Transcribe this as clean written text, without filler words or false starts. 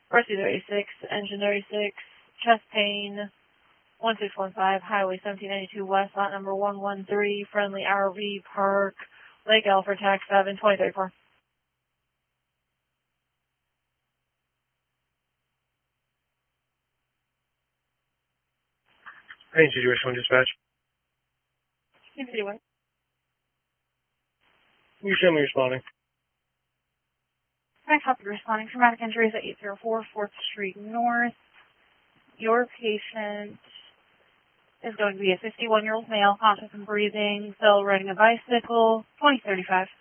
Rescue 86, Engine 36, chest pain, 1615, Highway 1792 West, lot number 113, friendly RV park, Lake Alfred, tax 7, 2034. Hey, situation dispatch. Anyway. You show me responding. Can I copy responding? Traumatic injuries at 804 4th Street North. Your patient is going to be a 51-year-old male, conscious and breathing, still riding a bicycle, 2035.